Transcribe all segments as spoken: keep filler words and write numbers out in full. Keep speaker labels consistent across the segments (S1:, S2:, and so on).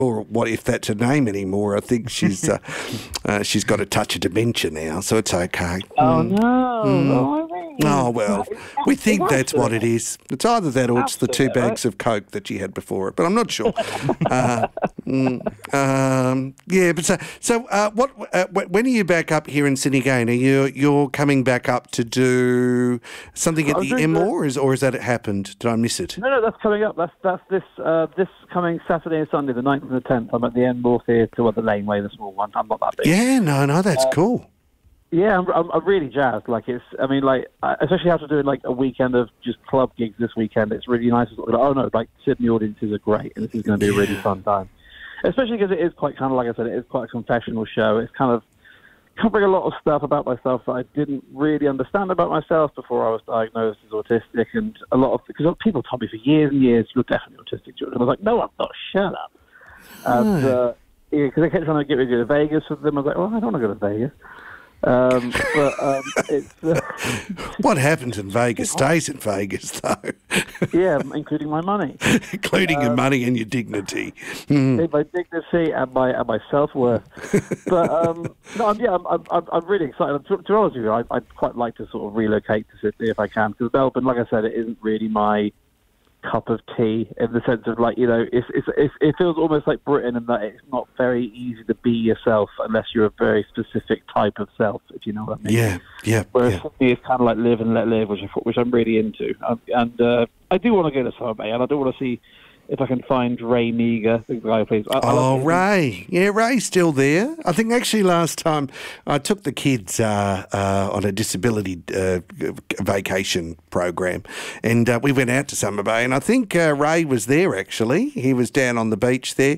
S1: or what if that's her name anymore. I think she's uh, uh, she's got a touch of dementia now, so it's okay.
S2: Oh,
S1: Mm.
S2: no.
S1: Mm.
S2: Oh, I mean,
S1: Oh, well, we think that's what it is. It's either that or it's the two
S2: Absolutely,
S1: bags of Coke that she had before it, but I'm not sure. uh, mm, um, yeah, but so, so uh, what? Uh, when are you back up here in Sydney again? Are you you're coming back up to do something at
S2: I'm
S1: the
S2: doing
S1: Enmore, or, is, or is that it happened? Did I miss it?
S2: No, no, that's coming up. That's that's this uh, this coming Saturday and Sunday, the ninth and the tenth. I'm at the Enmore Theatre, or the Laneway, the small one. I'm not that big.
S1: Yeah, no, no, that's
S2: Uh,
S1: cool.
S2: Yeah, I'm, I'm, I'm really jazzed. Like it's, I mean, like I- especially after doing like a weekend of just club gigs this weekend, it's really nice to sort of go, oh no, like Sydney audiences are great, and this is going to be a really fun time. Especially because it is quite kind of like I said, it is quite a confessional show. It's kind of covering a lot of stuff about myself that I didn't really understand about myself before I was diagnosed as autistic, and a lot of because people told me for years and years, you're definitely autistic, George. And I was like, no, I'm not. Shut up. And uh, yeah, because they kept trying to get me to go to Vegas with them. I was like, well, I don't want to go to Vegas. Um, but um, it's uh,
S1: What happens in Vegas stays in Vegas, though.
S2: yeah, including my money,
S1: Including your money and your dignity. Mm.
S2: my dignity and my and my self worth. But um, no, I'm, yeah, I'm, I'm I'm really excited. To, to be honest with you, I, I'd quite like to sort of relocate to Sydney if I can, because Melbourne, like I said, it isn't really my cup of tea in the sense of like, you know, it's, it's, it's, it feels almost like Britain in that it's not very easy to be yourself unless you're a very specific type of self, if you know what I mean.
S1: Yeah, yeah,
S2: Whereas
S1: yeah.
S2: Sydney is kind of like live and let live, which, I, which I'm really into. Um, and uh, I do want to go to Summer Bay, and I do want to see if I can find Ray Meager, the guy who plays. I, I
S1: Oh,
S2: love his-
S1: Ray. Yeah, Ray's still there. I think actually last time I took the kids uh, uh, on a disability uh, vacation program, and uh, we went out to Summer Bay, and I think uh, Ray was there actually. He was down on the beach there.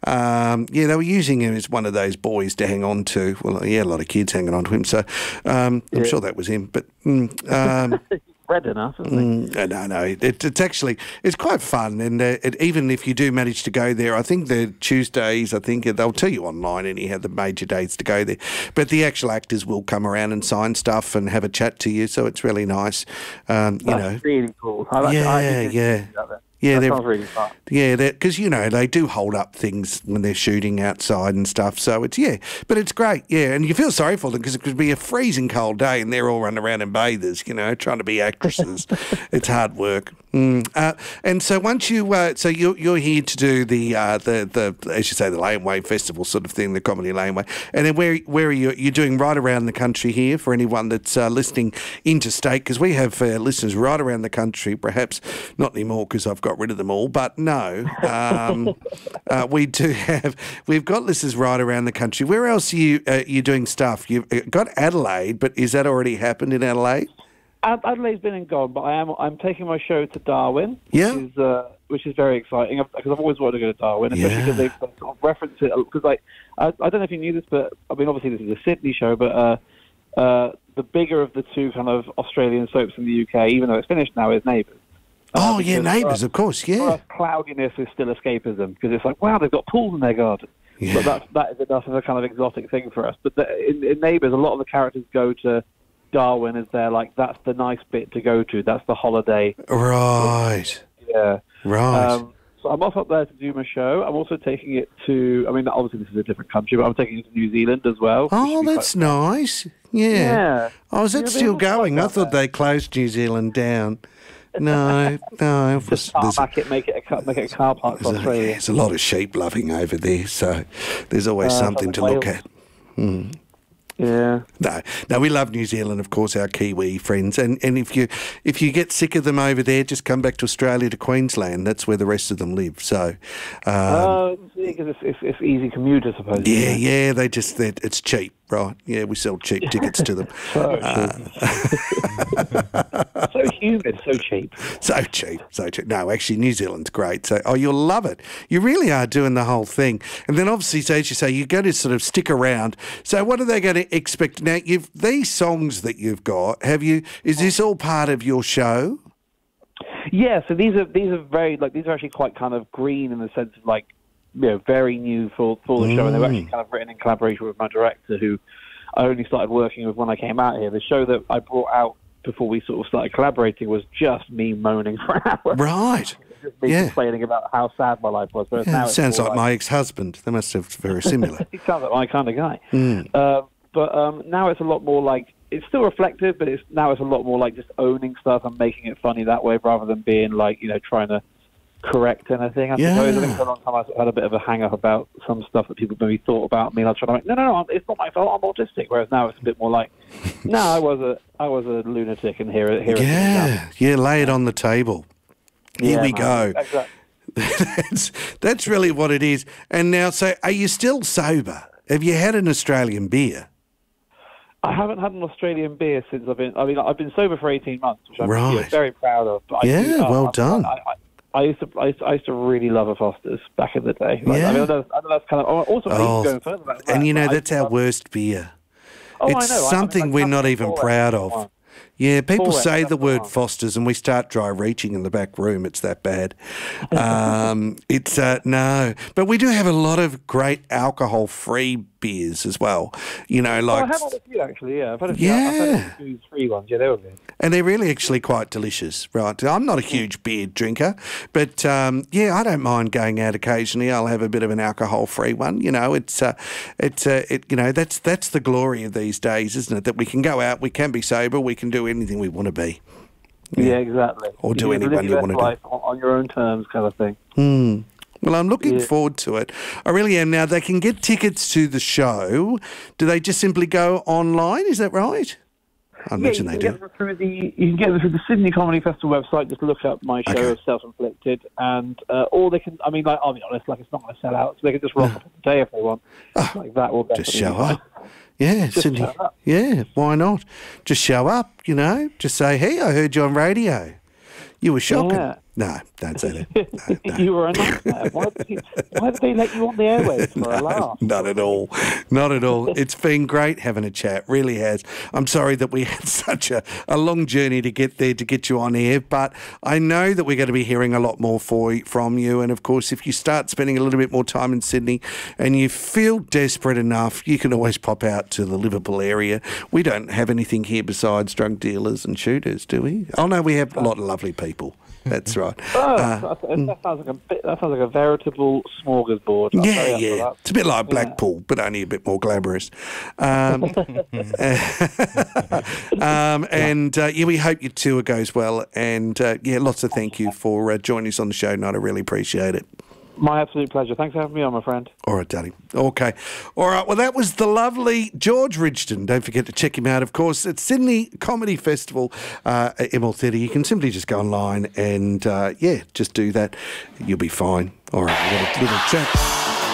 S1: Um, yeah, they were using him as one of those boys to hang on to. Well, yeah, a lot of kids hanging on to him, so um, I'm
S2: Yeah.
S1: sure that was him. But mm, um,
S2: Red enough, isn't he?
S1: Mm, no, no, it, it's actually it's quite fun, and uh, it, even if you do manage to go there, I think the Tuesdays, I think they'll tell you online anyhow the major dates to go there. But the actual actors will come around and sign stuff and have a chat to you, so it's really nice. Um, you
S2: That's
S1: know,
S2: really cool. I like,
S1: Yeah,
S2: I think
S1: yeah.
S2: it's- that
S1: yeah,
S2: that
S1: they're
S2: sounds really fun.
S1: yeah, because you know they do hold up things when they're shooting outside and stuff. So it's yeah, but it's great, yeah, and you feel sorry for them because it could be a freezing cold day and they're all running around in bathers, you know, trying to be actresses. It's hard work. Mm. Uh, and so once you, uh, so you're you're here to do the uh, the the as you say the Laneway Festival sort of thing, the Comedy Laneway, and then where where are you? You're doing right around the country here for anyone that's uh, listening interstate, because we have uh, listeners right around the country. Perhaps not anymore because I've got rid of them all, but no, um, uh, we do have we've got listeners right around the country. Where else are you uh, you doing stuff? You've got Adelaide, but is that already happened in Adelaide?
S2: Ad- Adelaide's been and gone, but I am I'm taking my show to Darwin,
S1: Yeah.
S2: which is uh, which is very exciting because I've always wanted to go to Darwin, especially
S1: Yeah.
S2: because they've sort of referenced it. Because like I, I don't know if you knew this, but I mean obviously this is a Sydney show, but uh, uh, the bigger of the two kind of Australian soaps in the U K, even though it's finished now, is Neighbours.
S1: Oh yeah,
S2: because,
S1: Neighbours,
S2: uh,
S1: of course,
S2: For
S1: yeah.
S2: us, cloudiness is still escapism because it's like, wow, they've got pools in their garden.
S1: Yeah.
S2: But that, that is enough of a kind of exotic thing for us. But the, in, in Neighbours, a lot of the characters go to Darwin as they're like, that's the nice bit to go to. That's the holiday.
S1: Right,
S2: Yeah.
S1: right.
S2: Um, so I'm off up there to do my show. I'm also taking it to, I mean, obviously this is a different country, but I'm taking it to New Zealand as well. which
S1: Oh,
S2: should be
S1: that's
S2: quite-
S1: nice. Yeah.
S2: Yeah.
S1: Oh, is
S2: Yeah,
S1: that
S2: they
S1: still
S2: always like
S1: going? I
S2: that
S1: thought
S2: there.
S1: they closed New Zealand down. No, no. It was,
S2: Just
S1: there's,
S2: tarmac it, make it a, car- make it a car park for
S1: there's, a,
S2: Australia.
S1: there's a lot of sheep loving over there, so there's always
S2: Uh,
S1: something to
S2: like
S1: look
S2: Wales.
S1: at. Mm.
S2: Yeah.
S1: No, no, we love New Zealand, of course, our Kiwi friends, and and if you if you get sick of them over there, just come back to Australia, to Queensland. That's where the rest of them live. So, um,
S2: Oh, because it's, it's, it's easy commute, I suppose.
S1: yeah, yeah, they just they, it's cheap, right? Yeah, we sell cheap tickets to them.
S2: So,
S1: Uh,
S2: so humid, so cheap.
S1: So cheap, so cheap. No, actually, New Zealand's great. So, oh, you'll love it. You really are doing the whole thing. And then, obviously, so as you say, you're going to sort of stick around. So, what are they going to expect now? You've these songs that you've got. Have you? Is this all part of your show?
S2: Yeah, so these are these are very like these are actually quite kind of green in the sense of like you know very new for for the show, and they were actually kind of written in collaboration with my director, who I only started working with when I came out here. The show that I brought out before we sort of started collaborating was just me moaning for hours.
S1: Right.
S2: just me
S1: Yeah.
S2: complaining about how sad my life was. Whereas
S1: Yeah,
S2: now
S1: it
S2: it's
S1: sounds
S2: more
S1: like my ex-husband. They must have very similar.
S2: He sounds like my kind of guy.
S1: Mm.
S2: Uh, but um, now it's a lot more like, it's still reflective, but it's now it's a lot more like just owning stuff and making it funny that way, rather than being like, you know, trying to correct anything. I
S1: Yeah.
S2: suppose. I think for a long time I had a bit of a hang-up about some stuff that people maybe thought about me. And I was trying to like, no, no, no, it's not my fault. I'm autistic. Whereas now it's a bit more like, no, I was a, I was a lunatic, and here, here it is now.
S1: Yeah, yeah, lay it on the table. Here
S2: Yeah,
S1: we
S2: man.
S1: go.
S2: Exactly.
S1: that's, that's really what it is. And now, so are you still sober? Have you had an Australian beer?
S2: I haven't had an Australian beer since I've been. I mean, I've been sober for eighteen months, which I'm
S1: Right.
S2: you know, very proud of. But I
S1: Yeah,
S2: do, uh,
S1: well
S2: I,
S1: done.
S2: I, I, I used to, I used to, I used to really love a Foster's back in the day. Like,
S1: Yeah.
S2: I mean, I know, I know that's kind of also
S1: Oh,
S2: going further. Than that,
S1: and you know,
S2: but I
S1: that's
S2: used to
S1: our
S2: love-
S1: worst beer.
S2: Oh,
S1: it's
S2: I know. I- I mean,
S1: something
S2: like,
S1: we're not
S2: nothing
S1: even
S2: for it,
S1: proud
S2: come
S1: of.
S2: on.
S1: Yeah, people
S2: Full
S1: say
S2: rest,
S1: the
S2: that's
S1: word
S2: the one.
S1: Foster's and we start dry reaching in the back room. It's that bad. Um, it's, uh, no. But we do have a lot of great alcohol-free beers as well. You know,
S2: Well,
S1: like...
S2: I have had a few actually. Yeah, I've had a few.
S1: Yeah.
S2: I've had a few free ones. Yeah, they were good.
S1: And they're really actually quite delicious, right? I'm not a huge beer drinker, but um, yeah, I don't mind going out occasionally. I'll have a bit of an alcohol-free one. You know, it's uh, it's uh, it, you know that's that's the glory of these days, isn't it? That we can go out, we can be sober, we can do anything we want to be.
S2: Yeah, exactly.
S1: Or do
S2: You can
S1: anyone
S2: live
S1: you
S2: your
S1: wanna
S2: best
S1: do.
S2: life on, on your own terms, kind of thing.
S1: Hmm. Well, I'm looking
S2: Yeah.
S1: forward to it. I really am. Now, they can get tickets to the show. Do they just simply go online? Is that right? I
S2: Yeah,
S1: imagine
S2: you
S1: they
S2: can
S1: do.
S2: get them through the you can get them through the Sydney Comedy Festival website. Just look up my show
S1: Okay.
S2: of Self-Inflicted, and uh, or they can. I mean, like I'll be honest, like it's not going to sell out, so they can just rock up on the day if they want. Like that will
S1: Just
S2: definitely
S1: show
S2: be fine.
S1: up. Yeah,
S2: Just
S1: Sydney.
S2: show up.
S1: Yeah, why not? Just show up, you know. Just say, hey, I heard you on radio. You were shocking.
S2: Yeah.
S1: No, don't say that. No, no.
S2: You were a nightmare. Why did, you, why did they let you on the airwaves for a laugh?
S1: Not at all. Not at all. It's been great having a chat. Really has. I'm sorry that we had such a, a long journey to get there to get you on air, but I know that we're going to be hearing a lot more for, from you. And of course, if you start spending a little bit more time in Sydney and you feel desperate enough, you can always pop out to the Liverpool area. We don't have anything here besides drug dealers and shooters, do we? Oh, no, we have a lot of lovely people. That's right.
S2: Oh,
S1: Uh,
S2: that, that sounds like a bit, that sounds like a veritable smorgasbord. I'll tell
S1: Yeah,
S2: you
S1: yeah.
S2: after
S1: It's a bit like Blackpool, but only a bit more glamorous. Um, um, and uh, yeah, we hope your tour goes well. And uh, yeah, lots of thank you for uh, joining us on the show tonight. I really appreciate it.
S2: that. My absolute pleasure. Thanks for having me on, my friend.
S1: All right, Daddy. Okay. All right. Well, that was the lovely George Ridgeton. Don't forget to check him out, of course, at Sydney Comedy Festival uh, at M L Theatre. You can simply just go online and, uh, yeah, just do that. You'll be fine. All right. We've got a little chat.